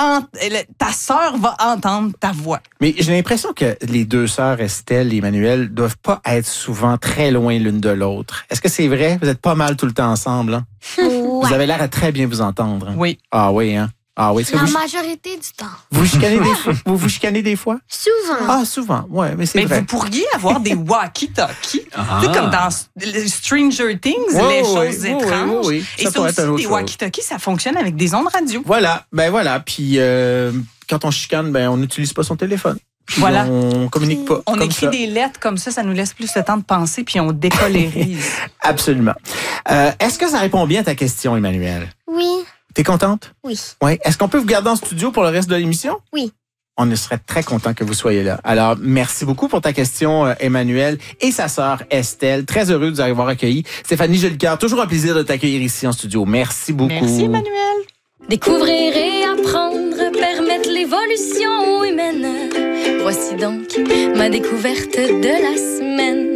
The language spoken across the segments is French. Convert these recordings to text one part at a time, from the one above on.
ta sœur va entendre ta voix. Mais j'ai l'impression que les deux sœurs, Estelle et Emmanuel, doivent pas être souvent très loin l'une de l'autre. Est-ce que c'est vrai? Vous êtes pas mal tout le temps ensemble, hein? Ouais. Vous avez l'air à très bien vous entendre. Hein? Oui. Ah oui, hein? Ah oui. Est-ce que La vous, majorité du temps. vous chicanez des fois? Vous chicanez des fois? Souvent. Ah, souvent. Ouais, mais c'est Mais vrai. vous pourriez avoir des walkie-talkies. Ah. Tu sais, comme dans Stranger Things, les choses étranges. Oui. Et Ça ça pourrait être aussi, une autre des chose. walkie-talkies, ça fonctionne avec des ondes radio. Voilà. Puis quand on chicane, on n'utilise pas son téléphone. Puis Voilà. On communique pas. On comme écrit ça. des lettres comme ça nous laisse plus le temps de penser, puis on décolérise. Absolument. Est-ce que ça répond bien à ta question, Emmanuel? Oui. T'es contente? Oui. Oui. Est-ce qu'on peut vous garder en studio pour le reste de l'émission? Oui. On serait très content que vous soyez là. Alors, merci beaucoup pour ta question, Emmanuel, et sa sœur Estelle. Très heureux de vous avoir accueillis. Stéphanie Jolicoeur, toujours un plaisir de t'accueillir ici en studio. Merci beaucoup. Merci, Emmanuel. Découvrir et apprendre, permettre l'évolution humaine. Voici donc ma découverte de la semaine.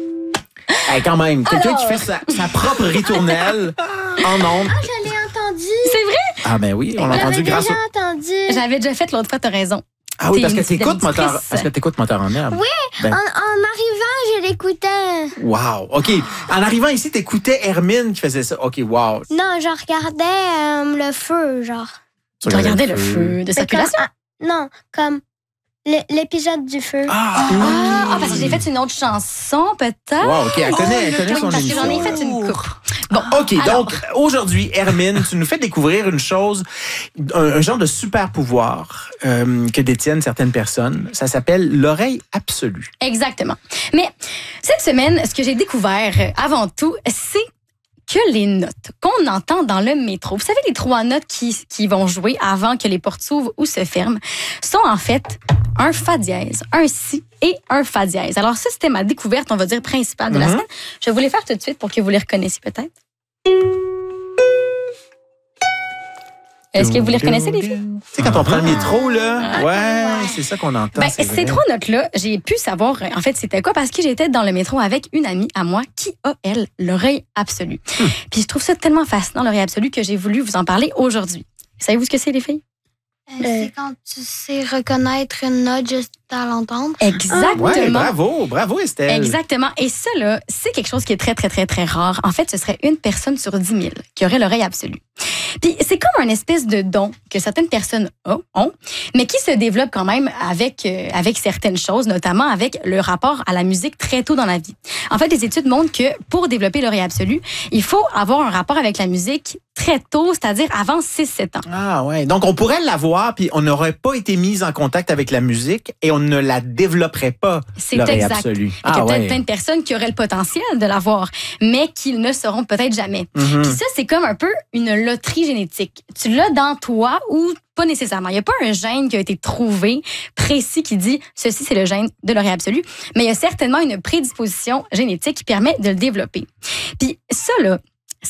Hey, quand même, quelqu'un qui fait sa propre ritournelle en ondes. Ah, je l'ai entendu. C'est vrai? Ah ben oui, on l'a entendu J'avais grâce déjà au... entendu. J'avais déjà fait l'autre fois, t'as raison. Ah oui, parce que T'es une t'écoutes moteur, auditrice. parce que t'écoutes moteur en herbe. Oui, Ben, en arrivant, je l'écoutais. wow. OK. En arrivant ici, t'écoutais Hermine qui faisait ça. OK, wow. Non, je regardais le feu, genre. Tu regardais le feu de circulation. Non, comme l'épisode du feu. Ah, parce que j'ai fait une autre chanson, peut-être. Wow, OK, elle connaît son Parce que émission. j'en ai fait une coupe. Bon, OK, alors, donc aujourd'hui, Hermine, tu nous fais découvrir une chose, un genre de super pouvoir que détiennent certaines personnes. Ça s'appelle l'oreille absolue. exactement. Mais cette semaine, ce que j'ai découvert avant tout, c'est que les notes qu'on entend dans le métro, vous savez, les 3 notes qui vont jouer avant que les portes s'ouvrent ou se ferment, sont en fait un fa dièse, un si et un fa dièse. Alors ça, c'était ma découverte, on va dire, principale de la semaine. Je vais vous les faire tout de suite pour que vous les reconnaissiez peut-être. Est-ce que vous les reconnaissez, les filles? Tu sais, quand on prend le métro, là, ouais, c'est ça qu'on entend. Ben, c'est ces vrai. 3 notes-là, j'ai pu savoir, en fait, c'était quoi, parce que j'étais dans le métro avec une amie à moi qui a, elle, l'oreille absolue. Puis je trouve ça tellement fascinant, l'oreille absolue, que j'ai voulu vous en parler aujourd'hui. Savez-vous ce que c'est, les filles? C'est quand tu sais reconnaître une note juste à l'entendre. Exactement. Ouais, bravo Estelle. Exactement. Et ça, là, c'est quelque chose qui est très, très, très, très rare. En fait, ce serait une personne sur 10 000 qui aurait l'oreille absolue. Puis c'est comme un espèce de don que certaines personnes ont, mais qui se développe quand même avec certaines choses, notamment avec le rapport à la musique très tôt dans la vie. En fait, les études montrent que pour développer l'oreille absolue, il faut avoir un rapport avec la musique très tôt, c'est-à-dire avant 6-7 ans. Ah ouais, donc on pourrait l'avoir, puis on n'aurait pas été mis en contact avec la musique et on ne la développerait pas, C'est l'oreille exact. absolue. Il y a peut-être plein de personnes qui auraient le potentiel de l'avoir, mais qui ne seront peut-être jamais. Mhm. Puis ça, c'est comme un peu une loterie génétique. Tu l'as dans toi ou pas nécessairement. Il n'y a pas un gène qui a été trouvé précis qui dit ceci, c'est le gène de l'oreille absolue, mais il y a certainement une prédisposition génétique qui permet de le développer. Puis ça, là,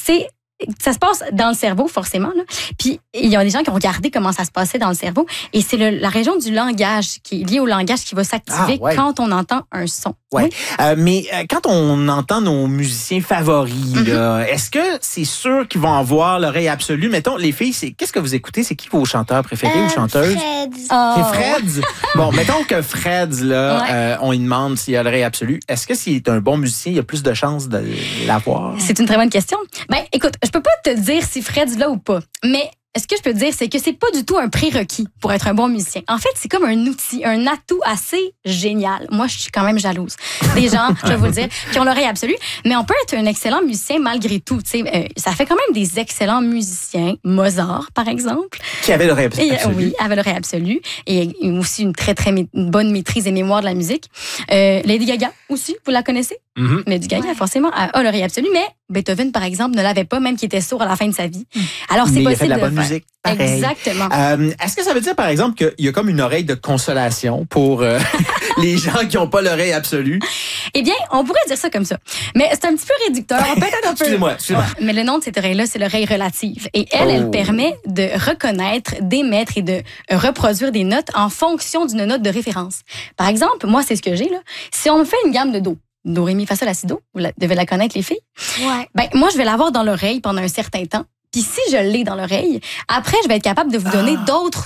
ça se passe dans le cerveau, forcément. Là. Puis, il y a des gens qui ont regardé comment ça se passait dans le cerveau. Et c'est la région du langage qui est liée au langage qui va s'activer quand on entend un son. Ouais. Oui. Mais quand on entend nos musiciens favoris, là, est-ce que c'est sûr qu'ils vont avoir l'oreille absolue? Mettons, les filles, qu'est-ce que vous écoutez? C'est qui vos chanteurs préférés ou chanteuses? Fred. C'est Fred. Bon, mettons que Fred, là, on lui demande s'il a l'oreille absolue. Est-ce que s'il est un bon musicien, il a plus de chances de l'avoir? C'est une très bonne question. Ben, écoute, je peux pas te dire si Fred's là ou pas, mais ce que je peux te dire, c'est que c'est pas du tout un prérequis pour être un bon musicien. En fait, c'est comme un outil, un atout assez génial. Moi, je suis quand même jalouse des gens, je vais vous le dire, qui ont l'oreille absolue. Mais on peut être un excellent musicien malgré tout. Ça fait quand même des excellents musiciens. Mozart, par exemple. Qui avait l'oreille absolue. Oui, avait l'oreille absolue. Et aussi une très, très une bonne maîtrise et mémoire de la musique. Lady Gaga aussi, vous la connaissez? Lady Gaga, forcément, a l'oreille absolue. Mais Beethoven, par exemple, ne l'avait pas, même qui était sourd à la fin de sa vie. Alors, c'est Mais possible il a fait de la bonne faire. musique. Pareil. Exactement. Est-ce que ça veut dire, par exemple, qu'il y a comme une oreille de consolation pour les gens qui n'ont pas l'oreille absolue? Eh bien, on pourrait dire ça comme ça. Mais c'est un petit peu réducteur, peut-être un peu. Excusez-moi. Mais le nom de cette oreille-là, c'est l'oreille relative. Et elle permet de reconnaître, d'émettre et de reproduire des notes en fonction d'une note de référence. Par exemple, moi, c'est ce que j'ai là. Si on me fait une gamme de do, do, ré, mi, fa, sol, la, si, do, vous devez la connaître, les filles. Ouais. Ben, moi, je vais l'avoir dans l'oreille pendant un certain temps. Puis si je l'ai dans l'oreille, après, je vais être capable de vous donner d'autres